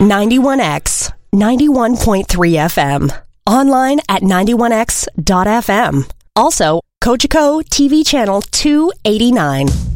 91X, 91.3 FM. Online at 91X.FM. Also, Kojiko TV channel 289.